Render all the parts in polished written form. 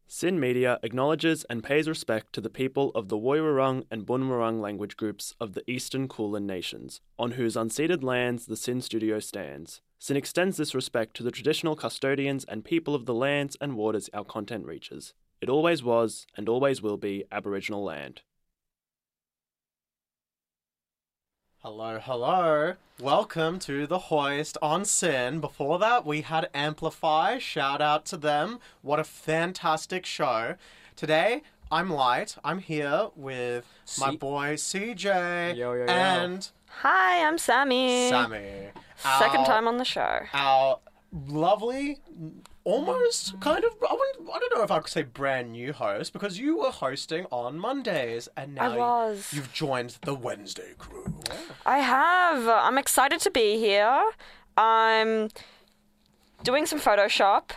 SYN Media acknowledges and pays respect to the people of the Woiwurrung and Bunwurrung language groups of the Eastern Kulin Nations, on whose unceded lands the SYN studio stands. SYN extends this respect to the traditional custodians and people of the lands and waters our content reaches. It always was, and always will be, Aboriginal land. Hello, hello. Welcome to The Hoist on SYN. Before that, we had Amplify. Shout out to them. What a fantastic show. Today, I'm Light. I'm here with my boy CJ Yo. and Hi, I'm Sammy. Sammy. Second time on the show. Our lovely, almost kind of, I don't know if I could say brand new host, because you were hosting on Mondays and now I was. you've joined the Wednesday crew. I have. I'm excited to be here. I'm doing some Photoshop.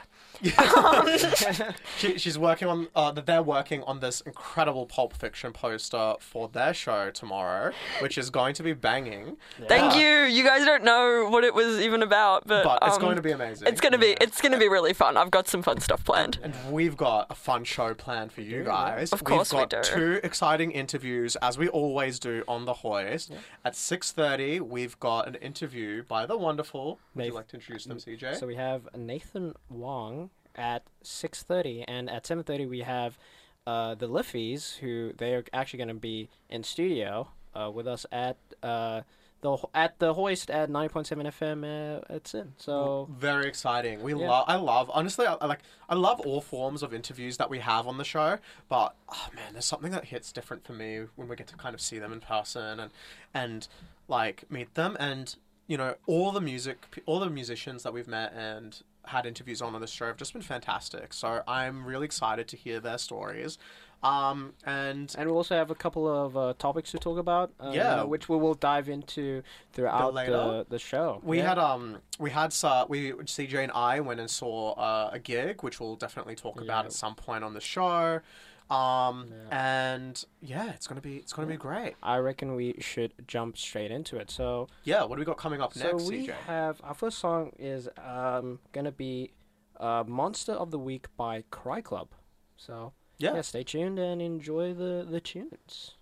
She's working on they're working on this incredible Pulp Fiction poster for their show tomorrow, which is going to be banging. Thank you. You guys don't know what it was even about, but it's going to be amazing. It's gonna be really fun. I've got some fun stuff planned. And we've got a fun show planned for you guys. Of course we've got we do. two exciting interviews, as we always do on The Hoist. Yeah. At 6:30, we've got an interview by the wonderful. Would you like to introduce them, CJ? So we have Nathan Wong at 6:30, and at 7:30 we have the Liffies, who they're actually going to be in studio with us at the Hoist at 90.7 FM at SYN. So very exciting. I love all forms of interviews that we have on the show, but man, there's something that hits different for me when we get to kind of see them in person and like meet them, and you know, all the musicians that we've met and had interviews on this show have just been fantastic. So I'm really excited to hear their stories. And we also have a couple of topics to talk about. Which we will dive into throughout the show. CJ and I went and saw a gig, which we'll definitely talk about at some point on the show. And it's gonna be great. I reckon we should jump straight into it. So what do we got coming up next, so we CJ? have our first song is gonna be Monster of the Week by Cry Club. So stay tuned and enjoy the tunes.